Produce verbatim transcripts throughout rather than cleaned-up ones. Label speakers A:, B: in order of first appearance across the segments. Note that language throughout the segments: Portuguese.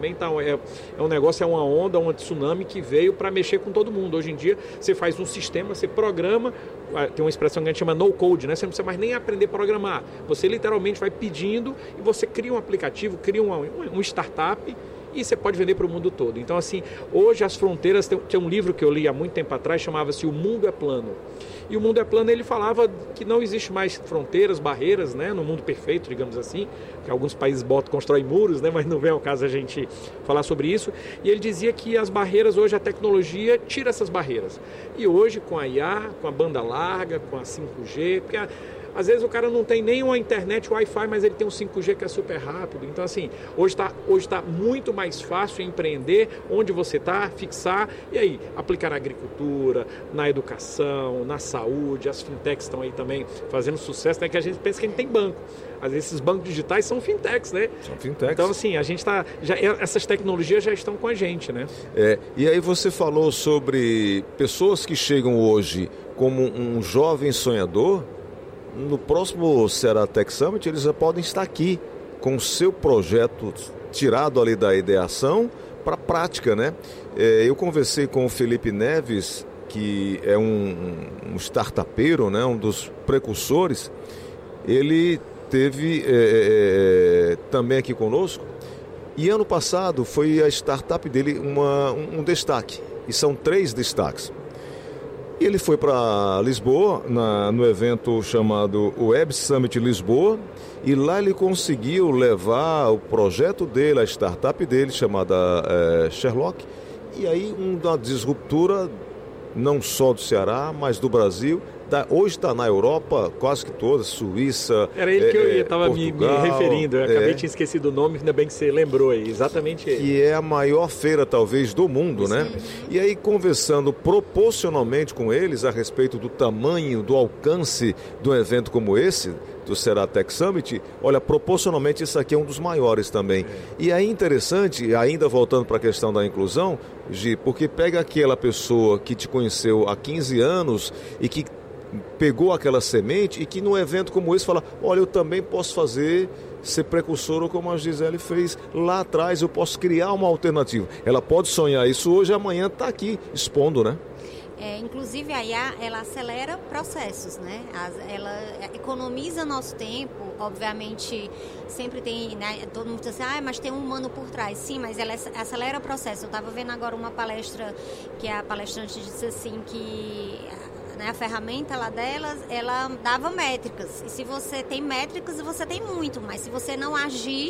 A: também tá, é, é um negócio, é uma onda, uma tsunami que veio para mexer com todo mundo. Hoje em dia, você faz um sistema, você programa, tem uma expressão que a gente chama no code, né? Você não precisa mais nem aprender a programar. Você literalmente vai pedindo e você cria um aplicativo, cria uma, um startup e você pode vender para o mundo todo. Então, assim, hoje as fronteiras... Tem, tem um livro que eu li há muito tempo atrás, chamava-se O Mundo é Plano. E O Mundo é Plano, ele falava que não existe mais fronteiras, barreiras, né, no mundo perfeito, digamos assim, que alguns países botam, constroem muros, né, mas não vem ao caso a gente falar sobre isso. E ele dizia que as barreiras, hoje a tecnologia tira essas barreiras. E hoje, com a I A, com a banda larga, com a cinco G, porque a, às vezes o cara não tem nem uma internet Wi-Fi, mas ele tem um cinco G que é super rápido. Então, assim, hoje está hoje tá muito mais fácil empreender onde você está, fixar, e aí, aplicar na agricultura, na educação, na saúde. As fintechs estão aí também fazendo sucesso, né? Que a gente pensa que a gente tem banco. Às vezes esses bancos digitais são fintechs, né?
B: São fintechs.
A: Então, assim, a gente tá, já, essas tecnologias já estão com a gente, né?
B: É, e aí você falou sobre pessoas que chegam hoje como um jovem sonhador. No próximo Ceará Tech Summit, eles já podem estar aqui com o seu projeto tirado ali da ideação para a prática, né? É, eu conversei com o Felipe Neves, que é um, um startupeiro, né? Um dos precursores. Ele teve é, é, também aqui conosco. E ano passado foi a startup dele uma, um, um destaque. E são três destaques. E ele foi para Lisboa, na, no evento chamado Web Summit Lisboa, e lá ele conseguiu levar o projeto dele, a startup dele, chamada é, Sherlock, e aí uma disruptura não só do Ceará, mas do Brasil. Da, hoje está na Europa, quase que toda, Suíça,
A: Era ele que
B: é,
A: eu estava me, me referindo, eu acabei é, de esquecer o nome, ainda bem que você lembrou aí, exatamente ele.
B: Que é a maior feira, talvez, do mundo, né? E aí, conversando proporcionalmente com eles a respeito do tamanho, do alcance de um evento como esse, do Ceará Tech Summit, olha, proporcionalmente isso aqui é um dos maiores também. É. E aí interessante, ainda voltando para a questão da inclusão, Gi, porque pega aquela pessoa que te conheceu há quinze anos e que pegou aquela semente e que num evento como esse fala, olha, eu também posso fazer, ser precursora como a Gisele fez lá atrás, eu posso criar uma alternativa. Ela pode sonhar isso hoje, amanhã está aqui expondo, né?
C: É, inclusive a I A, ela acelera processos, né? Ela economiza nosso tempo, obviamente sempre tem, né? Todo mundo diz assim, ah, mas tem um humano por trás. Sim, mas ela acelera o processo. Eu estava vendo agora uma palestra que a palestrante disse assim que... Né, a ferramenta lá delas, ela dava métricas. E se você tem métricas, você tem muito. Mas se você não agir,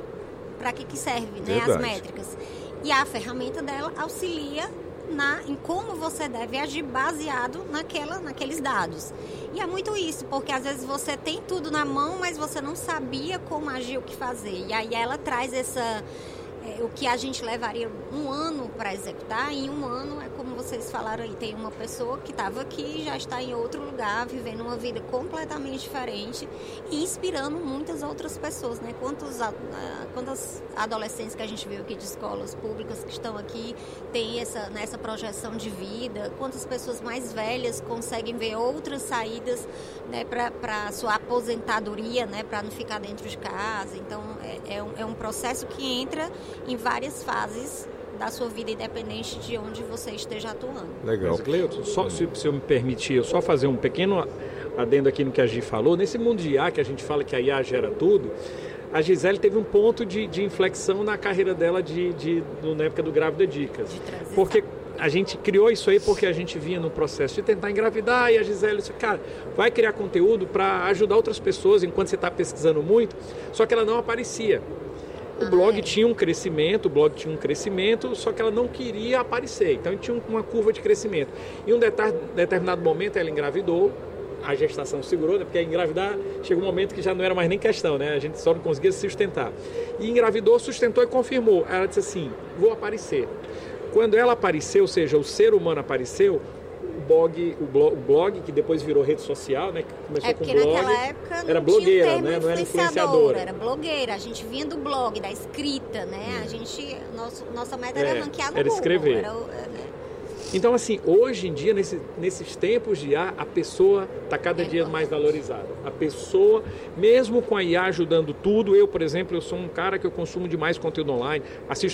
C: para que, que serve, né, as métricas? E a ferramenta dela auxilia na, em como você deve agir baseado naquela, naqueles dados. E é muito isso, porque às vezes você tem tudo na mão, mas você não sabia como agir, o que fazer. E aí ela traz essa... É, o que a gente levaria um ano para executar, em um ano, é como vocês falaram aí, tem uma pessoa que estava aqui e já está em outro lugar, vivendo uma vida completamente diferente e inspirando muitas outras pessoas, né? Quantos, quantas adolescentes que a gente viu aqui de escolas públicas que estão aqui têm essa, né, essa projeção de vida, quantas pessoas mais velhas conseguem ver outras saídas, né, para a sua aposentadoria, né, para não ficar dentro de casa. Então, é, é, um, é um processo que entra em várias fases da sua vida, independente de onde você esteja atuando.
A: Legal. Mas, Cleuton, só, se, se eu me permitir, eu só fazer um pequeno adendo aqui no que a Gi falou. Nesse mundo de I A, que a gente fala que a I A gera tudo, a Gisele teve um ponto de, de inflexão na carreira dela de, de, de, na época do Grávida Dicas.
C: De transição.
A: Porque a gente criou isso aí porque a gente vinha no processo de tentar engravidar e a Gisele disse, cara, vai criar conteúdo para ajudar outras pessoas enquanto você está pesquisando muito, só que ela não aparecia. O blog tinha um crescimento, o blog tinha um crescimento, só que ela não queria aparecer. Então, tinha uma curva de crescimento. Em um determinado momento, ela engravidou, a gestação segurou, né? Porque engravidar chegou um momento que já não era mais nem questão, né? A gente só não conseguia se sustentar. E engravidou, sustentou e confirmou. Ela disse assim, vou aparecer. Quando ela apareceu, ou seja, o ser humano apareceu, o blog, o blog, o blog que depois virou rede social, né? Que começou
C: é porque
A: com blog,
C: naquela época não
A: era blogueira,
C: tinha um
A: né? Não era
C: influenciadora,
A: influenciadora.
C: Era blogueira. A gente vinha do blog, da escrita, né? A gente, nosso, nossa meta era
A: é,
C: ranquear no
A: era
C: Google.
A: Escrever.
C: Era, né?
A: Então, assim, hoje em dia, nesse, nesses tempos de I A, a pessoa está cada é dia mais valorizada. A pessoa, mesmo com a I A ajudando tudo, eu, por exemplo, eu sou um cara que eu consumo demais conteúdo online, assisto